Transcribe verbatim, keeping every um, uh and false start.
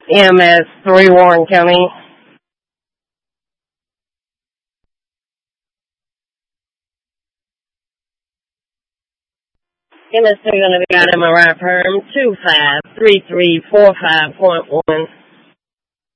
E M S three Warren County. E M S three going to be out in my right firm, two five three three four five point one.